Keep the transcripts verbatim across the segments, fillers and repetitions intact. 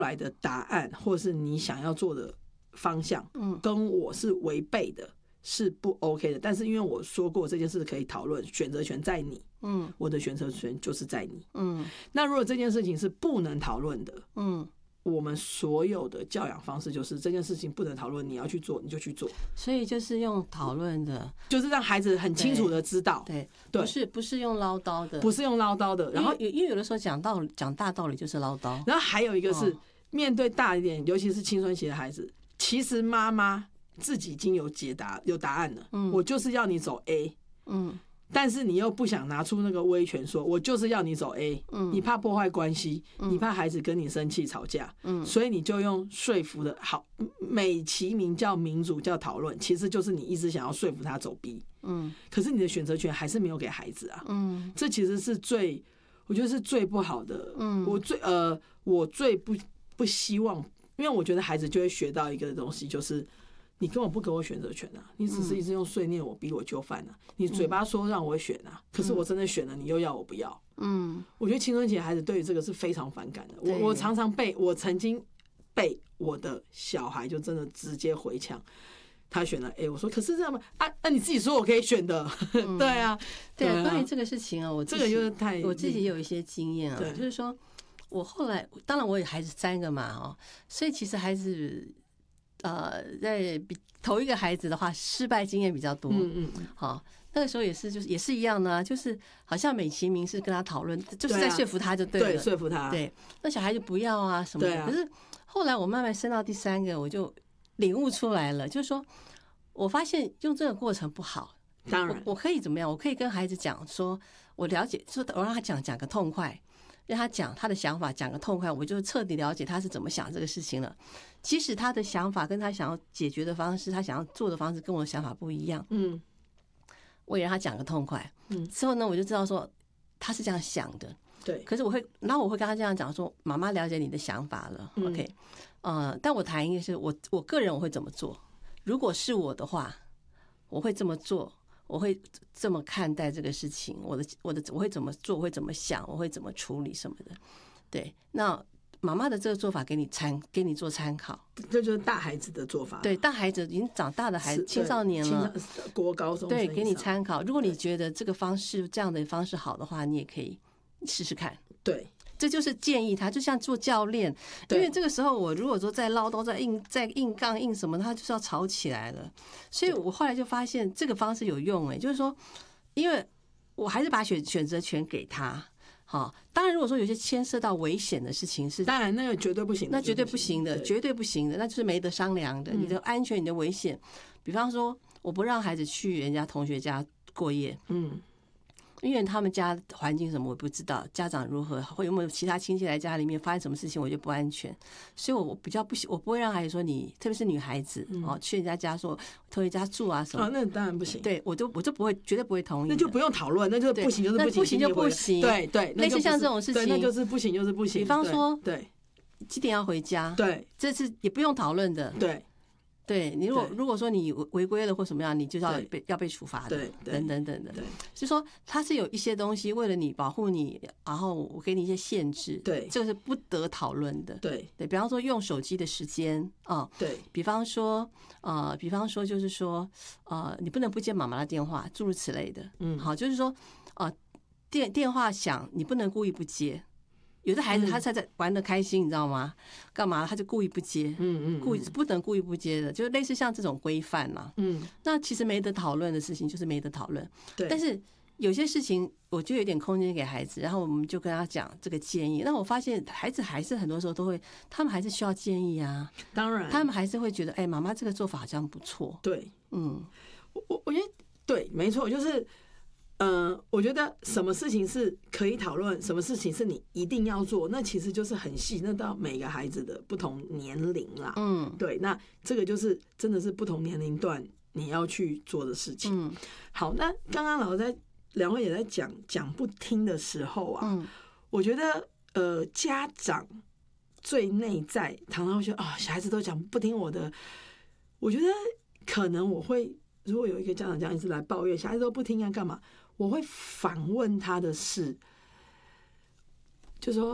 来的答案，或是你想要做的方向，嗯，跟我是违背的，是不 OK 的。但是因为我说过这件事可以讨论，选择权在你，嗯，我的选择权就是在你，嗯。那如果这件事情是不能讨论的，嗯。我们所有的教养方式就是这件事情不能讨论，你要去做你就去做， 所以就是用讨论的， 就是让孩子很清楚的知道， 对，对，不是不是用唠叨的， 不是用唠叨的。然后因为有的时候讲道理讲大道理就是唠叨。 然后还有一个是、哦、面对大一点，尤其是青春期的孩子，其实妈妈自己已经有解答有答案了，嗯，我就是要你走 A， 嗯。但是你又不想拿出那个威权说我就是要你走 A，嗯，你怕破坏关系，嗯，你怕孩子跟你生气吵架，嗯，所以你就用说服的好，美其名叫民主叫讨论，其实就是你一直想要说服他走 B， 嗯，可是你的选择权还是没有给孩子啊，嗯，这其实是最我觉得是最不好的，嗯，我最呃我最不不希望，因为我觉得孩子就会学到一个东西，就是你根本不给我选择权啊！你只是一直用碎念我，逼我就范啊！你嘴巴说让我选啊，可是我真的选了，你又要我不要。嗯，我觉得青春期的孩子对于这个是非常反感的。我我常常被我曾经被我的小孩就真的直接回呛，他选了 A， 我说可是这样吗？啊啊！你自己说我可以选的，嗯、对啊， 对啊。关于这个事情啊，我这个就是太我自己也有一些经验啊，就是说我后来当然我也孩子三个嘛哦，所以其实孩子。呃，在比头一个孩子的话，失败经验比较多。嗯嗯，好，那个时候也是，就是也是一样的、啊，就是好像美其名是跟他讨论，就是在说服他就对了， 对，说服他。 对，那小孩就不要啊什么的。啊、可是后来我慢慢升到第三个，我就领悟出来了，就是说我发现用这个过程不好。 当然， 我, 我可以怎么样？我可以跟孩子讲说，我了解，说我让他讲讲个痛快。让他讲他的想法，讲个痛快，我就彻底了解他是怎么想这个事情了。即使他的想法跟他想要解决的方式，他想要做的方式跟我的想法不一样，嗯，我也让他讲个痛快，嗯，之后呢，我就知道说他是这样想的， 对。 可是我会，然后我会跟他这样讲说，妈妈了解你的想法了、嗯、，OK， 呃，但我谈一个是我我个人我会怎么做，如果是我的话，我会这么做。我会这么看待这个事情，我的我的我会怎么做，我会怎么想，我会怎么处理什么的。对，那妈妈的这个做法给你参，给你做参考。 这就是大孩子的做法。 对，大孩子已经长大的孩子，青少年了， 国高中对，给你参考。如果你觉得这个方式这样的方式好的话，你也可以试试看。 对。 这就是建议他，就像做教练，因为这个时候我如果说再唠叨、再硬、再硬杠、硬什么，他就是要吵起来了。所以我后来就发现这个方式有用、欸，哎，就是说，因为我还是把选选择权给他。好，当然如果说有些牵涉到危险的事情是， 当然那个绝对不行， 那绝对不行的，绝对不行的，那就是没得商量的。你的安全、你的危险，比方说，我不让孩子去人家同学家过夜，嗯。因为他们家环境什么我不知道，家长如何，会有没有其他亲戚来家里面发生什么事情，我就不安全，所以我比较不喜，我不会让孩子说你，特别是女孩子、嗯、哦，去人家家说偷人家住啊什么， 哦，那当然不行， 对我就我就不会，绝对不会同意， 那就不用讨论，那就不行就是不行， 不行就不行， 对对， 类似像这种事情， 那就是不行就是不行。 比方说， 对， 几点要回家， 对， 这是也不用讨论的， 对。 对你如果如果说你违规了或什么样，你就要被要被处罚的，等等等等。就是说它是有一些东西为了你保护你，然后我给你一些限制， 对， 这个是不得讨论的。 对对，比方说用手机的时间啊， 对， 比方说呃，比方说就是说呃，你不能不接妈妈的电话，诸如此类的。嗯，好，就是说呃，电电话响，你不能故意不接。有的孩子他才在玩得开心，你知道吗？干嘛他就故意不接，嗯嗯，故意不能故意不接的，就是类似像这种规范嘛。嗯，那其实没得讨论的事情就是没得讨论。 对， 但是有些事情我就有点空间给孩子，然后我们就跟他讲这个建议。那我发现孩子还是很多时候都会，他们还是需要建议啊。 当然， 他们还是会觉得，哎，妈妈这个做法好像不错。 对， 嗯， 我我我觉得对，没错，就是。嗯、呃，我觉得什么事情是可以讨论，什么事情是你一定要做，那其实就是很细，那到每个孩子的不同年龄啦。嗯，对，那这个就是真的是不同年龄段你要去做的事情。嗯，好，那刚刚老师在两位也在讲讲不听的时候啊，嗯，我觉得呃，家长最内在常常会觉得啊、哦，小孩子都讲不听我的，我觉得可能我会。如果有一个家长这样一直来抱怨小孩子都不听啊干嘛，我会反问他的是就说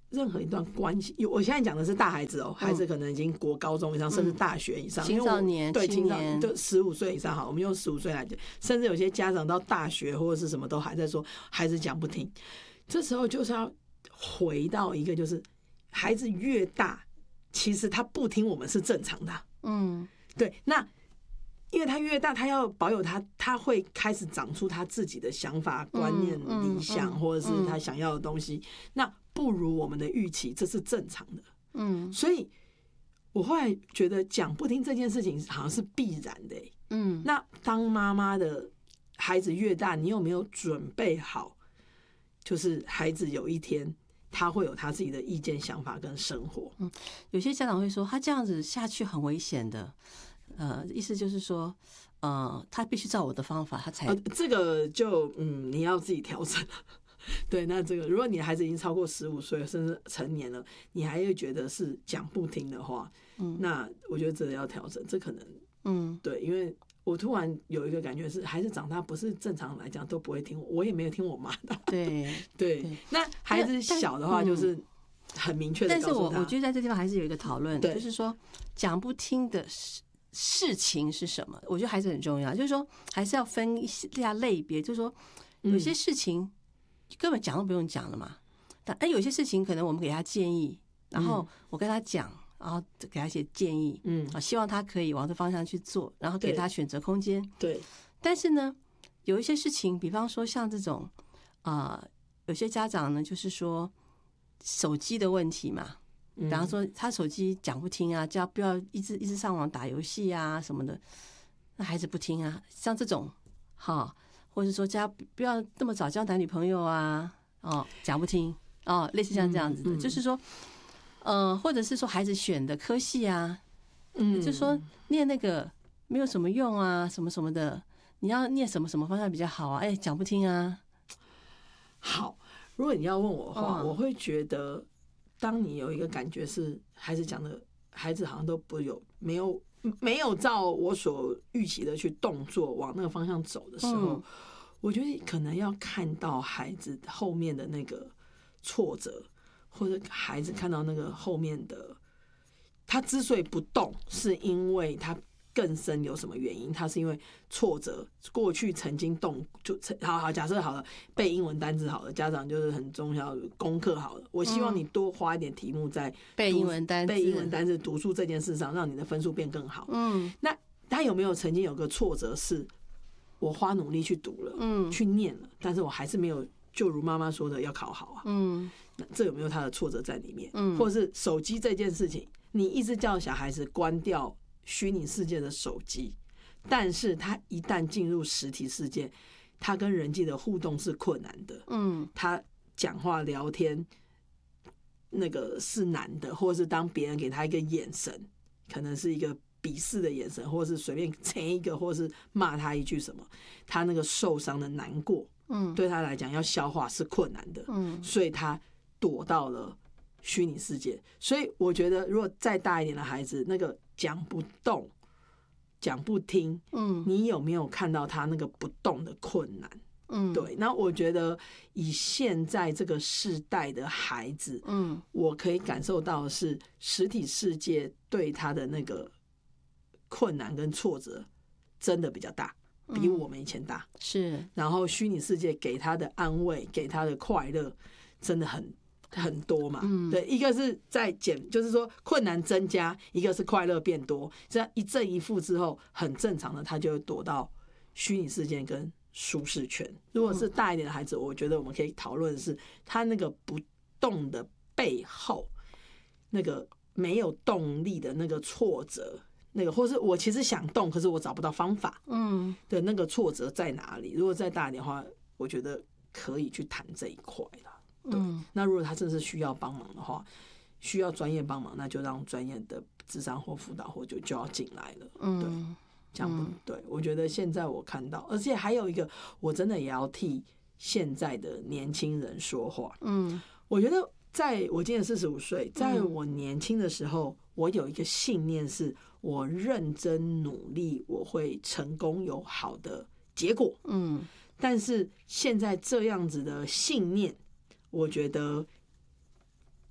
任何一段关系，我现在讲的是大孩子哦，孩子可能已经国高中以上，甚至大学以上， 青少年， 对青少年， 就十五岁以上好，我们用十五岁来讲，甚至有些家长到大学或者是什么都还在说孩子讲不听，这时候就是要回到一个，就是孩子越大，其实他不听我们是正常的，嗯，对，那。因为他越大，他要保有他，他会开始长出他自己的想法、观念、理想，或者是他想要的东西。那不如我们的预期，这是正常的。嗯，所以我后来觉得讲不听这件事情好像是必然的、欸。嗯，那当妈妈的孩子越大，你有没有准备好？就是孩子有一天他会有他自己的意见、想法跟生活。 嗯，有些家长会说，他这样子下去很危险的。呃，意思就是说，呃，他必须照我的方法，他才、 呃、这个就嗯，你要自己调整。对，那这个如果你的孩子已经超过十五岁，甚至成年了，你还会觉得是讲不听的话，嗯，那我觉得这个要调整。这可能，嗯，对，因为我突然有一个感觉是，孩子长大不是正常来讲都不会听我，我也没有听我妈的。 对对，那孩子小的话就是很明确的告诉他。 但是我我觉得在这地方还是有一个讨论，就是说讲不听的是。事情是什么？我觉得还是很重要，就是说还是要分一下类别，就是说有些事情根本讲都不用讲了嘛，但哎有些事情可能我们给他建议，然后我跟他讲，然后给他一些建议，嗯，啊，希望他可以往这方向去做，然后给他选择空间， 对。 但是呢，有一些事情，比方说像这种啊、呃，有些家长呢，就是说手机的问题嘛。比方说他手机讲不听啊，叫不要一直一直上网打游戏啊什么的，那孩子不听啊，像这种哈，或者说叫不要那么早交男女朋友啊，哦讲不听哦，类似像这样子的，嗯嗯、就是说，呃，或者是说孩子选的科系啊，嗯，就说念那个没有什么用啊，什么什么的，你要念什么什么方向比较好啊？哎，讲不听啊。 好，如果你要问我的话，嗯、我会觉得。当你有一个感觉是孩子讲的，孩子好像都不有没有没有照我所预期的去动作往那个方向走的时候，嗯、我觉得可能要看到孩子后面的那个挫折，或者孩子看到那个后面的他之所以不动，是因为他更深有什么原因？他是因为挫折，过去曾经动就好好假设好了，背英文单字好了，家长就是很重要功课好了。我希望你多花一点题目在背英文单字、 背英文单字、读书这件事上，让你的分数变更好。嗯，那他有没有曾经有个挫折是，我花努力去读了，嗯，去念了，但是我还是没有，就如妈妈说的要考好啊。嗯，那这有没有他的挫折在里面？嗯，或者是手机这件事情，你一直叫小孩子关掉虚拟世界的手机，但是他一旦进入实体世界，他跟人际的互动是困难的。嗯，他讲话聊天那个是难的，或是当别人给他一个眼神，可能是一个鄙视的眼神，或是随便蹭一个，或是骂他一句什么，他那个受伤的难过，嗯，对他来讲要消化是困难的。嗯，所以他躲到了虚拟世界。所以我觉得，如果再大一点的孩子，那个讲不动、讲不听，嗯，你有没有看到他那个不动的困难？嗯，对。那我觉得以现在这个世代的孩子，嗯，我可以感受到的是实体世界对他的那个困难跟挫折真的比较大，比我们以前大。 是。 然后虚拟世界给他的安慰、给他的快乐，真的很。很多嘛，嗯，对，一个是在减，就是说困难增加，一个是快乐变多，这样一正一负之后，很正常的，他就会躲到虚拟世界跟舒适圈。如果是大一点的孩子，我觉得我们可以讨论的是他那个不动的背后，那个没有动力的那个挫折，那个或是我其实想动，可是我找不到方法，嗯，的那个挫折在哪里？如果再大一点的话，我觉得可以去谈这一块啦。对，那如果他真的是需要帮忙的话，需要专业帮忙，那就让专业的諮商或輔導或就就要進來了。嗯，對，這樣不對。我覺得現在我看到，而且還有一個，我真的也要替現在的年輕人說話。嗯，我覺得在我今年四十五歲，在我年輕的時候，我有一個信念是，我認真努力，我會成功有好的結果。嗯，但是現在這樣子的信念，我覺得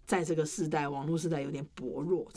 在这个时代，网络时代有点薄弱，